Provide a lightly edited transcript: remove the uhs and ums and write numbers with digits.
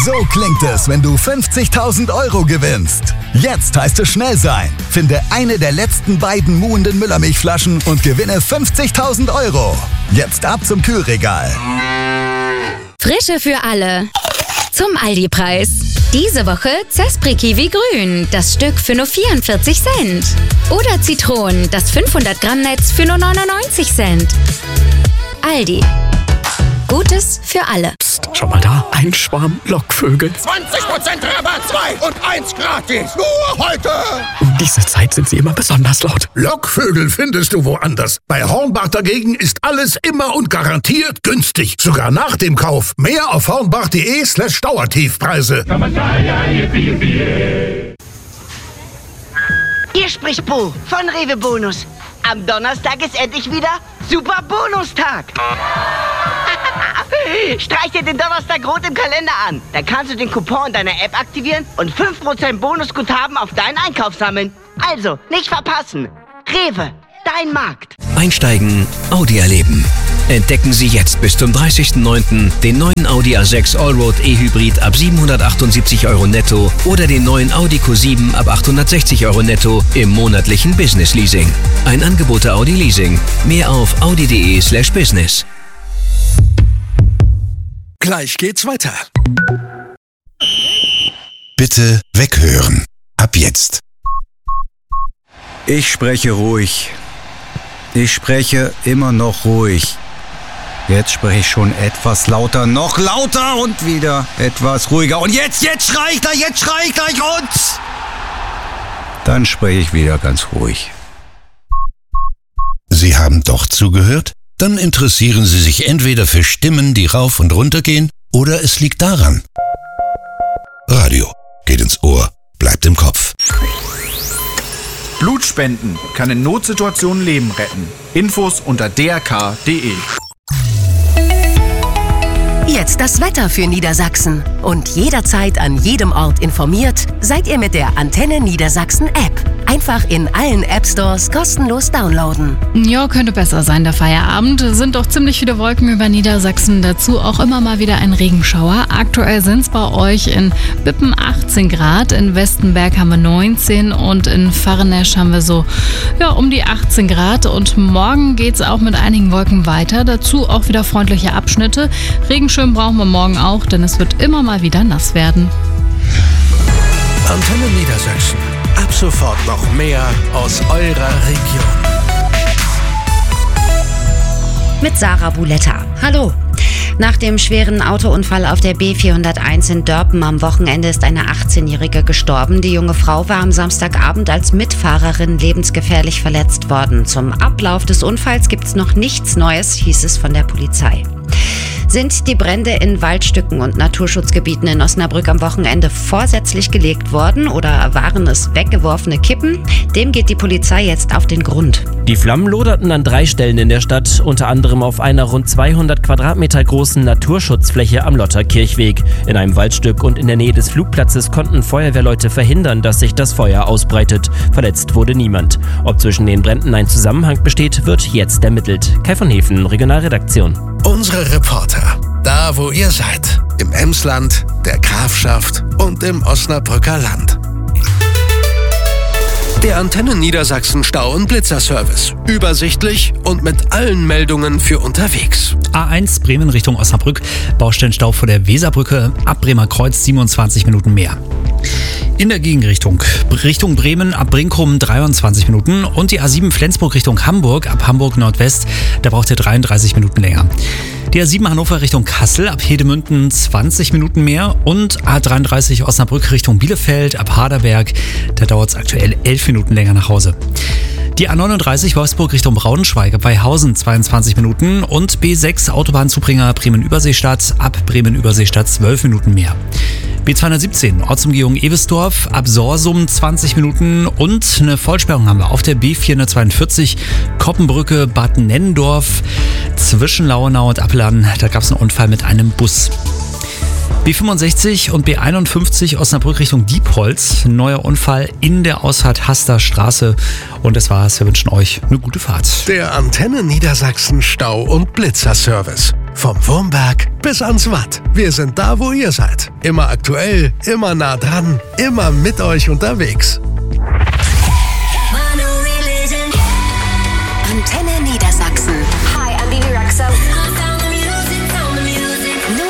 So klingt es, wenn du 50.000 € gewinnst. Jetzt heißt es schnell sein. Finde eine der letzten beiden muhenden Müllermilchflaschen und gewinne 50.000 €. Jetzt ab zum Kühlregal. Frische für alle. Zum Aldi-Preis. Diese Woche Zespri Kiwi Grün, das Stück für nur 44 Cent. Oder Zitronen, das 500 Gramm Netz für nur 99 Cent. Aldi. Gutes für alle. Psst, schau mal da, ein Schwarm Lockvögel. 20% Rabatt, 2 und 1 gratis. Nur heute. Um diese Zeit sind sie immer besonders laut. Lockvögel findest du woanders. Bei Hornbach dagegen ist alles immer und garantiert günstig. Sogar nach dem Kauf. Mehr auf hornbach.de/Dauertiefpreise. Hier spricht Bo von Rewe Bonus. Am Donnerstag ist endlich wieder Super Bonustag. Streich dir den Donnerstag rot im Kalender an. Dann kannst du den Coupon in deiner App aktivieren und 5% Bonusguthaben auf deinen Einkauf sammeln. Also, nicht verpassen. Rewe, dein Markt. Einsteigen, Audi erleben. Entdecken Sie jetzt bis zum 30.09. den neuen Audi A6 Allroad E-Hybrid ab 778 € netto oder den neuen Audi Q7 ab 860 € netto im monatlichen Business Leasing. Ein Angebot der Audi Leasing. Mehr auf audi.de/business. Gleich geht's weiter. Bitte weghören. Ab jetzt. Ich spreche ruhig. Ich spreche immer noch ruhig. Jetzt spreche ich schon etwas lauter, noch lauter und wieder etwas ruhiger. Und jetzt schrei ich gleich und... Dann spreche ich wieder ganz ruhig. Sie haben doch zugehört? Dann interessieren Sie sich entweder für Stimmen, die rauf und runter gehen, oder es liegt daran. Radio geht ins Ohr, bleibt im Kopf. Blutspenden kann in Notsituationen Leben retten. Infos unter drk.de. Jetzt das Wetter für Niedersachsen. Und jederzeit an jedem Ort informiert, seid ihr mit der Antenne Niedersachsen App. Einfach in allen App-Stores kostenlos downloaden. Ja, könnte besser sein, der Feierabend. Sind doch ziemlich viele Wolken über Niedersachsen. Dazu auch immer mal wieder ein Regenschauer. Aktuell sind es bei euch in Bippen 18 Grad, in Westenberg haben wir 19 und in Farnesch haben wir so um die 18 Grad. Und morgen geht es auch mit einigen Wolken weiter. Dazu auch wieder freundliche Abschnitte. Regenschirm brauchen wir morgen auch, denn es wird immer mal wieder nass werden. Antenne Niedersachsen. Ab sofort noch mehr aus eurer Region. Mit Sarah Buletta. Hallo. Nach dem schweren Autounfall auf der B401 in Dörpen am Wochenende ist eine 18-Jährige gestorben. Die junge Frau war am Samstagabend als Mitfahrerin lebensgefährlich verletzt worden. Zum Ablauf des Unfalls gibt's noch nichts Neues, hieß es von der Polizei. Sind die Brände in Waldstücken und Naturschutzgebieten in Osnabrück am Wochenende vorsätzlich gelegt worden oder waren es weggeworfene Kippen? Dem geht die Polizei jetzt auf den Grund. Die Flammen loderten an 3 Stellen in der Stadt, unter anderem auf einer rund 200 Quadratmeter großen Naturschutzfläche am Lotterkirchweg. In einem Waldstück und in der Nähe des Flugplatzes konnten Feuerwehrleute verhindern, dass sich das Feuer ausbreitet. Verletzt wurde niemand. Ob zwischen den Bränden ein Zusammenhang besteht, wird jetzt ermittelt. Kai von Hefen, Regionalredaktion. Unsere Reporter, da wo ihr seid, im Emsland, der Grafschaft und im Osnabrücker Land. Der Antenne Niedersachsen Stau- und Blitzerservice. Übersichtlich und mit allen Meldungen für unterwegs. A1 Bremen Richtung Osnabrück, Baustellenstau vor der Weserbrücke, ab Bremer Kreuz 27 Minuten mehr. In der Gegenrichtung, Richtung Bremen ab Brinkum 23 Minuten und die A7 Flensburg Richtung Hamburg ab Hamburg Nordwest, da braucht ihr 33 Minuten länger. Die A7 Hannover Richtung Kassel ab Hedemünden 20 Minuten mehr und A33 Osnabrück Richtung Bielefeld ab Harderberg, da dauert es aktuell 11 Minuten länger nach Hause. Die A39 Wolfsburg Richtung Braunschweig ab Weihausen 22 Minuten und B6 Autobahnzubringer Bremen-Überseestadt ab Bremen-Überseestadt 12 Minuten mehr. B217 Ortsumgehung Ewesdorf ab Sorsum 20 Minuten und eine Vollsperrung haben wir auf der B442 Koppenbrücke Bad Nennendorf zwischen Lauenau und Appelern. Da gab es einen Unfall mit einem Bus. B65 und B51 Osnabrück Richtung Diepholz. Neuer Unfall in der Ausfahrt Haster Straße. Und das war's. Wir wünschen euch eine gute Fahrt. Der Antenne Niedersachsen Stau- und Blitzerservice. Vom Wurmberg bis ans Watt. Wir sind da, wo ihr seid. Immer aktuell, immer nah dran, immer mit euch unterwegs.